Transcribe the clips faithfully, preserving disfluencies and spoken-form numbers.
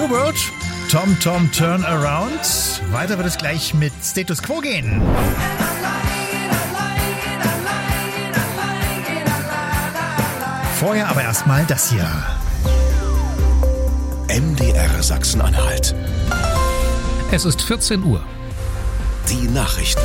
New World, Tom Tom Turn Around. Weiter wird es gleich mit Status Quo gehen. Vorher aber erstmal das hier. M D R Sachsen-Anhalt. Es ist vierzehn Uhr. Die Nachrichten.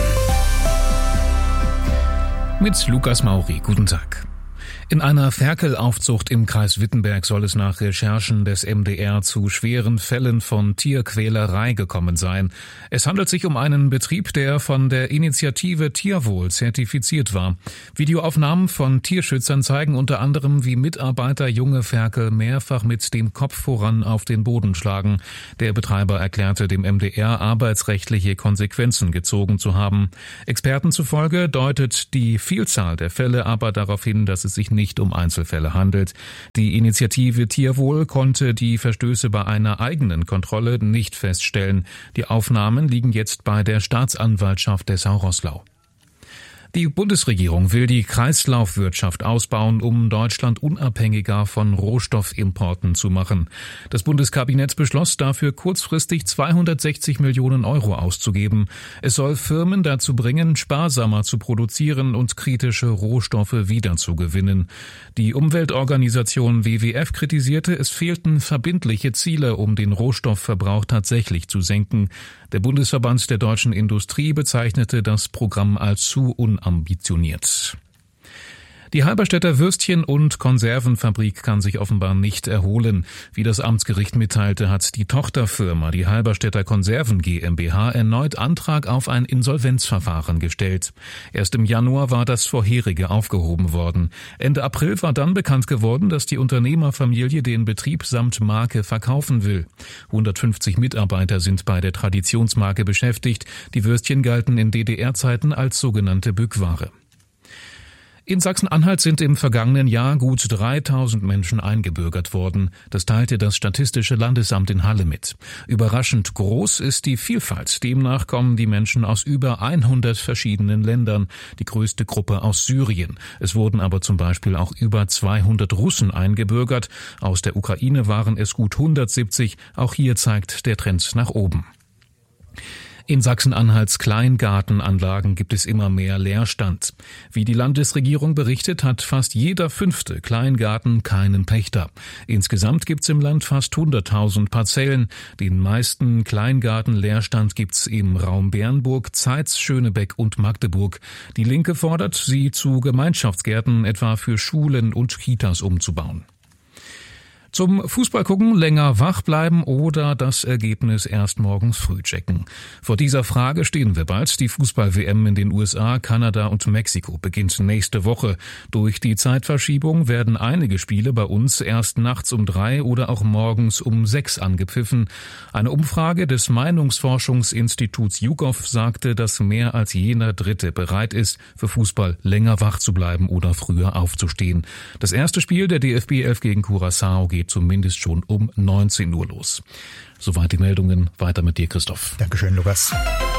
Mit Lukas Mauri. Guten Tag. In einer Ferkelaufzucht im Kreis Wittenberg soll es nach Recherchen des M D R zu schweren Fällen von Tierquälerei gekommen sein. Es handelt sich um einen Betrieb, der von der Initiative Tierwohl zertifiziert war. Videoaufnahmen von Tierschützern zeigen unter anderem, wie Mitarbeiter junge Ferkel mehrfach mit dem Kopf voran auf den Boden schlagen. Der Betreiber erklärte dem M D R, arbeitsrechtliche Konsequenzen gezogen zu haben. Experten zufolge deutet die Vielzahl der Fälle aber darauf hin, dass es sich nicht nicht um Einzelfälle handelt. Die Initiative Tierwohl konnte die Verstöße bei einer eigenen Kontrolle nicht feststellen. Die Aufnahmen liegen jetzt bei der Staatsanwaltschaft Dessau-Roßlau. Die Bundesregierung will die Kreislaufwirtschaft ausbauen, um Deutschland unabhängiger von Rohstoffimporten zu machen. Das Bundeskabinett beschloss dafür kurzfristig zweihundertsechzig Millionen Euro auszugeben. Es soll Firmen dazu bringen, sparsamer zu produzieren und kritische Rohstoffe wiederzugewinnen. Die Umweltorganisation W W F kritisierte, es fehlten verbindliche Ziele, um den Rohstoffverbrauch tatsächlich zu senken. Der Bundesverband der deutschen Industrie bezeichnete das Programm als zu unambitioniert. Die Halberstädter Würstchen- und Konservenfabrik kann sich offenbar nicht erholen. Wie das Amtsgericht mitteilte, hat die Tochterfirma, die Halberstädter Konserven GmbH, erneut Antrag auf ein Insolvenzverfahren gestellt. Erst im Januar war das vorherige aufgehoben worden. Ende April war dann bekannt geworden, dass die Unternehmerfamilie den Betrieb samt Marke verkaufen will. hundertfünfzig Mitarbeiter sind bei der Traditionsmarke beschäftigt. Die Würstchen galten in D D R-Zeiten als sogenannte Bückware. In Sachsen-Anhalt sind im vergangenen Jahr gut dreitausend Menschen eingebürgert worden. Das teilte das Statistische Landesamt in Halle mit. Überraschend groß ist die Vielfalt. Demnach kommen die Menschen aus über hundert verschiedenen Ländern, die größte Gruppe aus Syrien. Es wurden aber zum Beispiel auch über zweihundert Russen eingebürgert. Aus der Ukraine waren es gut hundertsiebzig. Auch hier zeigt der Trend nach oben. In Sachsen-Anhalts Kleingartenanlagen gibt es immer mehr Leerstand. Wie die Landesregierung berichtet, hat fast jeder fünfte Kleingarten keinen Pächter. Insgesamt gibt es im Land fast hunderttausend Parzellen. Den meisten Kleingartenleerstand gibt es im Raum Bernburg, Zeitz, Schönebeck und Magdeburg. Die Linke fordert, sie zu Gemeinschaftsgärten etwa für Schulen und Kitas umzubauen. Zum Fußballgucken länger wach bleiben oder das Ergebnis erst morgens früh checken. Vor dieser Frage stehen wir bald. Die Fußball-W M in den U S A, Kanada und Mexiko beginnt nächste Woche. Durch die Zeitverschiebung werden einige Spiele bei uns erst nachts um drei oder auch morgens um sechs angepfiffen. Eine Umfrage des Meinungsforschungsinstituts YouGov sagte, dass mehr als jener Dritte bereit ist, für Fußball länger wach zu bleiben oder früher aufzustehen. Das erste Spiel der D F B elf gegen Curaçao geht zumindest schon um neunzehn Uhr los. Soweit die Meldungen. Weiter mit dir, Christoph. Dankeschön, Lukas.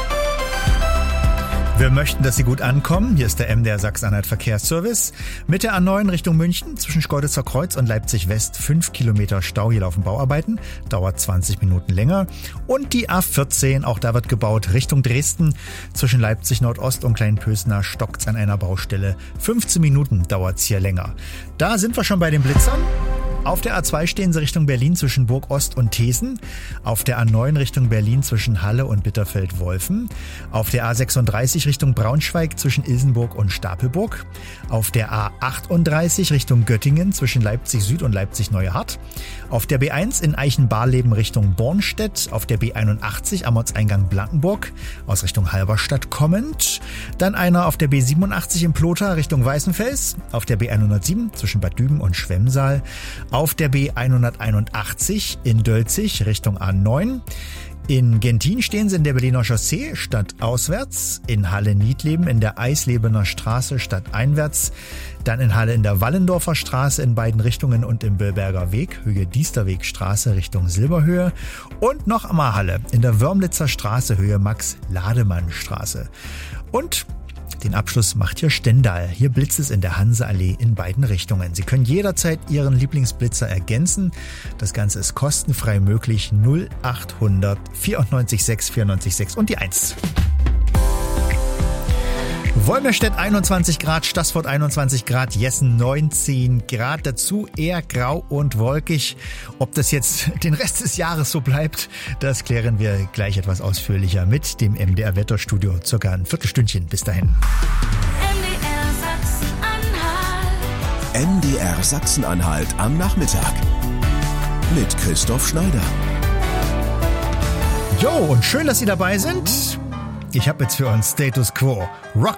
Wir möchten, dass Sie gut ankommen. Hier ist der M D R Sachsen-Anhalt Verkehrsservice. Mit der A neun Richtung München zwischen Schkeuditzer Kreuz und Leipzig West fünf Kilometer Stau. Hier laufen Bauarbeiten. Dauert zwanzig Minuten länger. Und die A vierzehn, auch da wird gebaut, Richtung Dresden. Zwischen Leipzig Nordost und Kleinpösner stockt's an einer Baustelle. fünfzehn Minuten dauert's hier länger. Da sind wir schon bei den Blitzern. Auf der A zwei stehen sie Richtung Berlin zwischen Burg Ost und Thesen. Auf der A neun Richtung Berlin zwischen Halle und Bitterfeld-Wolfen. Auf der A sechsunddreißig Richtung Braunschweig zwischen Ilsenburg und Stapelburg. Auf der A achtunddreißig Richtung Göttingen zwischen Leipzig Süd und Leipzig Neuhardt. Auf der B eins in Eichenbarleben Richtung Bornstedt. Auf der B einundachtzig am Ortseingang Blankenburg aus Richtung Halberstadt kommend. Dann einer auf der B siebenundachtzig in Plotha Richtung Weißenfels. Auf der B hundertsieben zwischen Bad Düben und Schwemmsaal. Auf der B hunderteinundachtzig in Dölzig Richtung A neun. In Gentin stehen sie in der Berliner Chaussee stadtauswärts. In Halle-Niedleben in der Eislebener Straße stadteinwärts. Dann in Halle in der Wallendorfer Straße in beiden Richtungen und im Böllberger Weg, Höhe Diesterwegstraße Richtung Silberhöhe. Und noch einmal Halle in der Wörmlitzer Straße, Höhe Max-Lademann-Straße. Und Den Abschluss macht hier Stendal. Hier blitzt es in der Hanseallee in beiden Richtungen. Sie können jederzeit Ihren Lieblingsblitzer ergänzen. Das Ganze ist kostenfrei möglich. null achthundert vierundneunzig sechs vierundneunzig sechs und die eins. Wolmerstedt einundzwanzig Grad, Stassfurt einundzwanzig Grad, Jessen neunzehn Grad, dazu eher grau und wolkig. Ob das jetzt den Rest des Jahres so bleibt, das klären wir gleich etwas ausführlicher mit dem M D R Wetterstudio. Circa ein Viertelstündchen. Bis dahin. M D R Sachsen-Anhalt am Nachmittag mit Christoph Schneider. Jo, und schön, dass Sie dabei sind. Ich habe jetzt für uns Status Quo. Rock